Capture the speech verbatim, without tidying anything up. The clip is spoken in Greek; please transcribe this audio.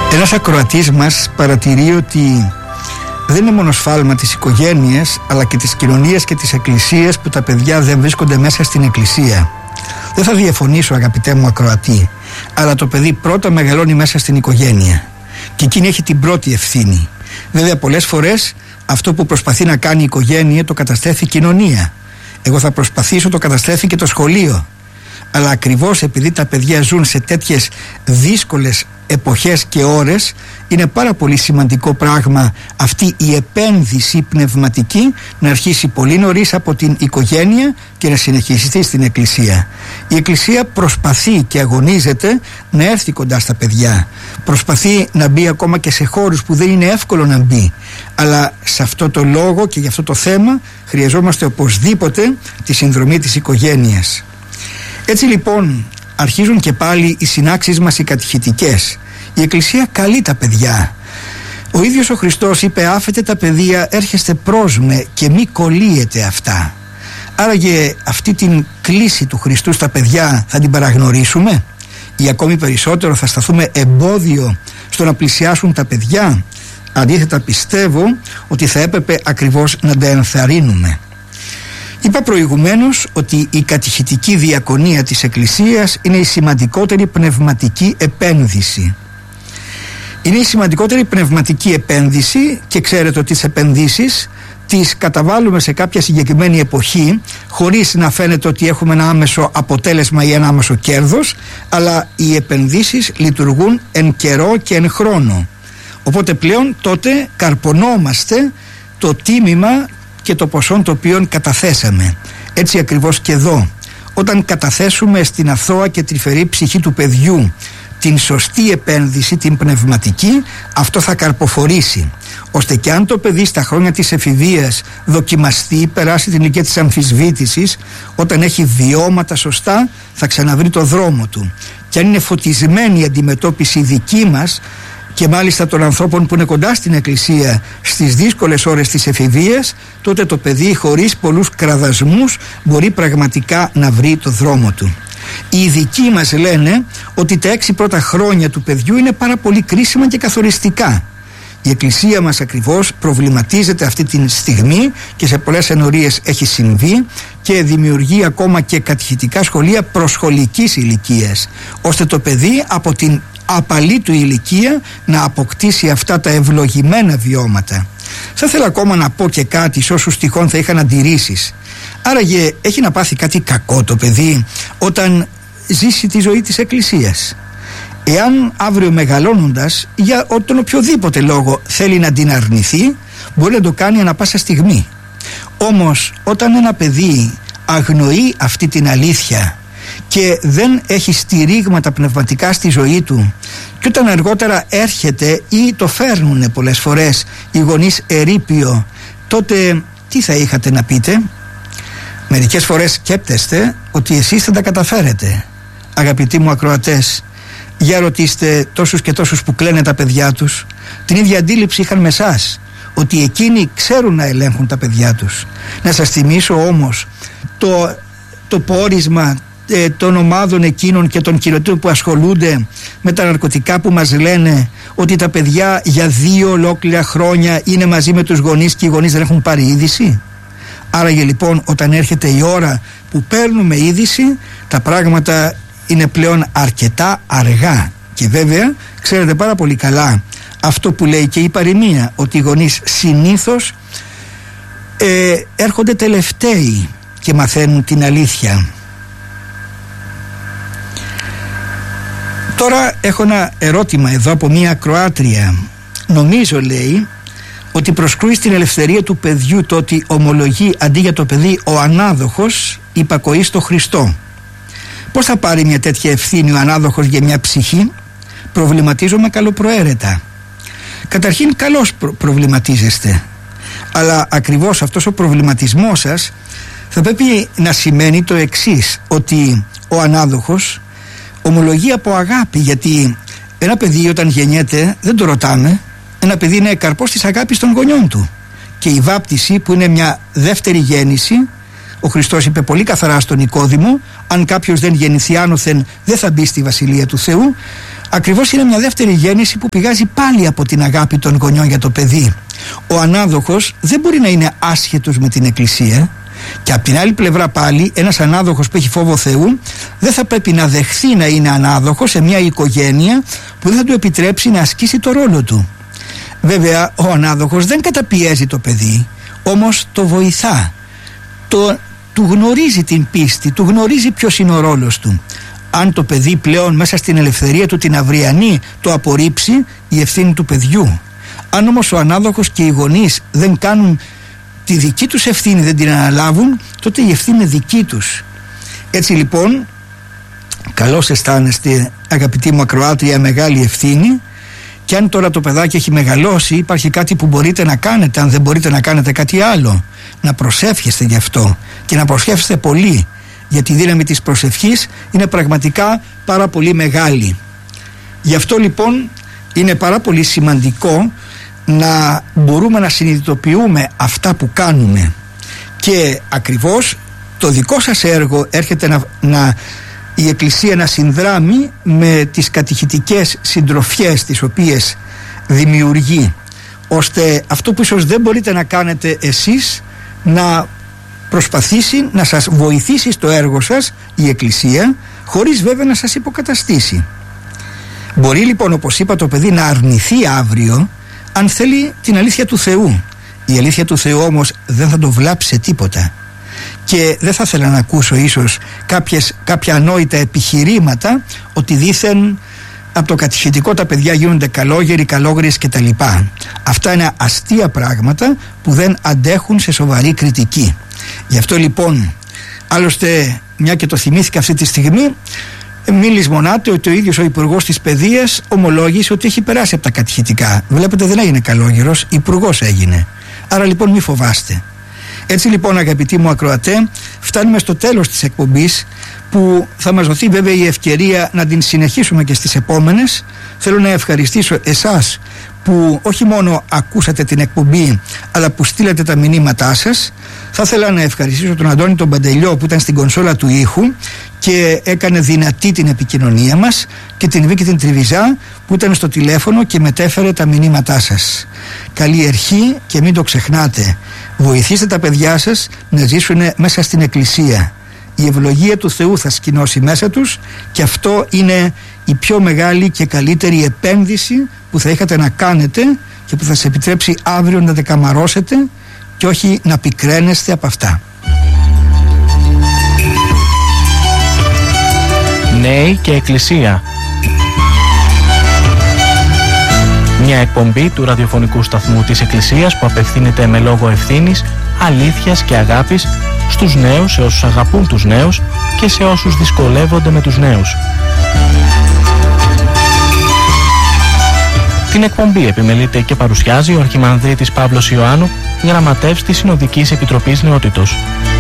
Ένας ακροατής μας παρατηρεί ότι δεν είναι μόνο σφάλμα της οικογένειας, αλλά και της κοινωνίας και της εκκλησίας που τα παιδιά δεν βρίσκονται μέσα στην εκκλησία. Δεν θα διαφωνήσω, αγαπητέ μου ακροατή, αλλά το παιδί πρώτα μεγαλώνει μέσα στην οικογένεια και εκείνη έχει την πρώτη ευθύνη. Βέβαια, πολλές φορές αυτό που προσπαθεί να κάνει η οικογένεια το καταστρέφει η κοινωνία. Εγώ θα προσπαθήσω το καταστρέφει και το σχολείο. Αλλά ακριβώς επειδή τα παιδιά ζουν σε τέτοιες δύσκολες εποχές και ώρες, είναι πάρα πολύ σημαντικό πράγμα αυτή η επένδυση πνευματική να αρχίσει πολύ νωρίς από την οικογένεια και να συνεχιστεί στην εκκλησία. Η εκκλησία προσπαθεί και αγωνίζεται να έρθει κοντά στα παιδιά. Προσπαθεί να μπει ακόμα και σε χώρους που δεν είναι εύκολο να μπει. Αλλά σε αυτό το λόγο και για αυτό το θέμα χρειαζόμαστε οπωσδήποτε τη συνδρομή της οικογένειας. Έτσι λοιπόν αρχίζουν και πάλι οι συνάξεις μας οι κατηχητικές. Η Εκκλησία καλεί τα παιδιά. Ο ίδιος ο Χριστός είπε: άφετε τα παιδεία, έρχεστε προς με και μη κολλείετε αυτά. Άραγε αυτή την κλίση του Χριστού στα παιδιά θα την παραγνωρίσουμε, ή ακόμη περισσότερο θα σταθούμε εμπόδιο στο να πλησιάσουν τα παιδιά? Αντίθετα, πιστεύω ότι θα έπρεπε ακριβώς να τα ενθαρρύνουμε. Είπα προηγουμένως ότι η κατηχητική διακονία της Εκκλησίας είναι η σημαντικότερη πνευματική επένδυση. Είναι η σημαντικότερη πνευματική επένδυση και ξέρετε ότι τις επενδύσεις τις καταβάλουμε σε κάποια συγκεκριμένη εποχή χωρίς να φαίνεται ότι έχουμε ένα άμεσο αποτέλεσμα ή ένα άμεσο κέρδος, αλλά οι επενδύσεις λειτουργούν εν καιρό και εν χρόνο. Οπότε πλέον τότε καρπονόμαστε το τίμημα και το ποσό το οποίο καταθέσαμε. Έτσι ακριβώς και εδώ, όταν καταθέσουμε στην αθώα και τρυφερή ψυχή του παιδιού την σωστή επένδυση, την πνευματική, αυτό θα καρποφορήσει, ώστε και αν το παιδί στα χρόνια της εφηβείας δοκιμαστεί, περάσει την ηλικία της αμφισβήτησης, όταν έχει βιώματα σωστά θα ξαναβρει το δρόμο του. Και αν είναι φωτισμένη η αντιμετώπιση δική μας και μάλιστα των ανθρώπων που είναι κοντά στην Εκκλησία στις δύσκολες ώρες της εφηβείας, τότε το παιδί χωρίς πολλούς κραδασμούς μπορεί πραγματικά να βρει το δρόμο του. Οι ειδικοί μας λένε ότι τα έξι πρώτα χρόνια του παιδιού είναι πάρα πολύ κρίσιμα και καθοριστικά. Η Εκκλησία μας ακριβώς προβληματίζεται αυτή τη στιγμή και σε πολλές ενορίες έχει συμβεί και δημιουργεί ακόμα και κατηχητικά σχολεία προσχολικής ηλικίας, ώστε το παιδί από την απαλή του ηλικία να αποκτήσει αυτά τα ευλογημένα βιώματα. Θα ήθελα ακόμα να πω και κάτι σε όσους τυχόν θα είχαν αντιρρήσεις. Άραγε έχει να πάθει κάτι κακό το παιδί όταν ζήσει τη ζωή της Εκκλησίας? Εάν αύριο μεγαλώνοντας για τον οποιοδήποτε λόγο θέλει να την αρνηθεί, μπορεί να το κάνει ανά πάσα στιγμή. Όμως όταν ένα παιδί αγνοεί αυτή την αλήθεια και δεν έχει στηρίγματα πνευματικά στη ζωή του, και όταν αργότερα έρχεται ή το φέρνουν πολλές φορές οι γονείς ερείπιο, τότε τι θα είχατε να πείτε? Μερικές φορές σκέπτεστε ότι εσείς θα τα καταφέρετε. Αγαπητοί μου ακροατές, για ρωτήστε τόσους και τόσους που κλαίνε τα παιδιά τους. Την ίδια αντίληψη είχαν με εσάς, ότι εκείνοι ξέρουν να ελέγχουν τα παιδιά τους. Να σας θυμίσω όμως το, το πόρισμα ε, των ομάδων εκείνων και των κοινοτήτων που ασχολούνται με τα ναρκωτικά, που μας λένε ότι τα παιδιά για δύο ολόκληρα χρόνια είναι μαζί με τους γονείς και οι γονείς δεν έχουν πάρει είδηση. Άραγε λοιπόν όταν έρχεται η ώρα που παίρνουμε είδηση, τα πράγματα είναι πλέον αρκετά αργά. Και βέβαια ξέρετε πάρα πολύ καλά αυτό που λέει και η παροιμία, ότι οι γονείς συνήθως ε, έρχονται τελευταίοι και μαθαίνουν την αλήθεια. Τώρα έχω ένα ερώτημα εδώ από μία ακροάτρια. Νομίζω, λέει, ότι προσκρούει στην ελευθερία του παιδιού το ότι ομολογεί αντί για το παιδί ο ανάδοχος υπακοή στο Χριστό. Πώς θα πάρει μια τέτοια ευθύνη ο ανάδοχος για μια ψυχή? Προβληματίζομαι καλοπροαίρετα. Καταρχήν καλώς προ- προβληματίζεστε, αλλά ακριβώς αυτός ο προβληματισμός σας θα πρέπει να σημαίνει το εξής, ότι ο ανάδοχος ομολογεί από αγάπη, γιατί ένα παιδί όταν γεννιέται δεν το ρωτάμε. Ένα παιδί είναι καρπός της αγάπης των γονιών του, και η βάπτιση που είναι μια δεύτερη γέννηση, ο Χριστός είπε πολύ καθαρά στον Νικόδημο: αν κάποιος δεν γεννηθεί άνωθεν δεν θα μπει στη Βασιλεία του Θεού. Ακριβώς είναι μια δεύτερη γέννηση που πηγάζει πάλι από την αγάπη των γονιών για το παιδί. Ο ανάδοχος δεν μπορεί να είναι άσχετος με την Εκκλησία, και από την άλλη πλευρά πάλι ένας ανάδοχος που έχει φόβο Θεού δεν θα πρέπει να δεχθεί να είναι ανάδοχος σε μια οικογένεια που δεν θα του επιτρέψει να ασκήσει το ρόλο του. Βέβαια ο ανάδοχος δεν καταπιέζει το παιδί, όμως το βοηθά, το, του γνωρίζει την πίστη, του γνωρίζει ποιος είναι ο ρόλος του. Αν το παιδί πλέον μέσα στην ελευθερία του την αυριανή το απορρίψει, η ευθύνη του παιδιού. Αν όμως ο ανάδοχος και οι γονείς δεν κάνουν τη δική τους ευθύνη, δεν την αναλάβουν, τότε η ευθύνη είναι δική τους. Έτσι λοιπόν, καλώς αισθάνεστε αγαπητοί μου ακροάτρια, μεγάλη ευθύνη. Και αν τώρα το παιδάκι έχει μεγαλώσει, υπάρχει κάτι που μπορείτε να κάνετε, αν δεν μπορείτε να κάνετε κάτι άλλο, να προσεύχεστε γι' αυτό, και να προσεύχεστε πολύ, γιατί η δύναμη της προσευχής είναι πραγματικά πάρα πολύ μεγάλη. Γι' αυτό λοιπόν είναι πάρα πολύ σημαντικό να μπορούμε να συνειδητοποιούμε αυτά που κάνουμε, και ακριβώς το δικό σας έργο έρχεται να, να η Εκκλησία να συνδράμει με τις κατηχητικές συντροφιές τις οποίες δημιουργεί, ώστε αυτό που ίσως δεν μπορείτε να κάνετε εσείς να προσπαθήσει να σας βοηθήσει στο έργο σας η Εκκλησία, χωρίς βέβαια να σας υποκαταστήσει. Μπορεί λοιπόν, όπως είπα, το παιδί να αρνηθεί αύριο αν θέλει την αλήθεια του Θεού. Η αλήθεια του Θεού όμως δεν θα το βλάψει σε τίποτα. Και δεν θα ήθελα να ακούσω ίσως κάποιες, κάποια ανόητα επιχειρήματα ότι δήθεν από το κατηχητικό τα παιδιά γίνονται καλόγεροι, καλόγριες κτλ. Αυτά είναι αστεία πράγματα που δεν αντέχουν σε σοβαρή κριτική. Γι' αυτό λοιπόν, άλλωστε μια και το θυμήθηκα αυτή τη στιγμή, μην λησμονάτε ότι ο ίδιος ο Υπουργός της Παιδείας ομολόγησε ότι έχει περάσει από τα κατηχητικά. Βλέπετε, δεν έγινε καλόγερος, υπουργός έγινε. Άρα λοιπόν μη φοβάστε. Έτσι λοιπόν, αγαπητοί μου ακροατέ, φτάνουμε στο τέλος της εκπομπής, που θα μας δοθεί βέβαια η ευκαιρία να την συνεχίσουμε και στις επόμενες. Θέλω να ευχαριστήσω εσάς που όχι μόνο ακούσατε την εκπομπή, αλλά που στείλατε τα μηνύματά σας. Θα ήθελα να ευχαριστήσω τον Αντώνη τον Παντελιό που ήταν στην κονσόλα του ήχου και έκανε δυνατή την επικοινωνία μας, και την Βίκη την Τριβιζά που ήταν στο τηλέφωνο και μετέφερε τα μηνύματά σας. Καλή ευχή, και μην το ξεχνάτε, βοηθήστε τα παιδιά σας να ζήσουν μέσα στην Εκκλησία. Η ευλογία του Θεού θα σκηνώσει μέσα τους, και αυτό είναι η πιο μεγάλη και καλύτερη επένδυση που θα είχατε να κάνετε και που θα σας επιτρέψει αύριο να δεκαμαρώσετε και όχι να πικραίνεστε από αυτά. Νέοι και Εκκλησία. Μια εκπομπή του ραδιοφωνικού σταθμού της Εκκλησίας που απευθύνεται με λόγο ευθύνης, αλήθειας και αγάπης στους νέους, σε όσους αγαπούν τους νέους και σε όσους δυσκολεύονται με τους νέους. Την εκπομπή επιμελείται και παρουσιάζει ο Αρχιμανδρίτης Παύλος Ιωάννου, γραμματεύς της Συνοδικής Επιτροπής Νεότητος.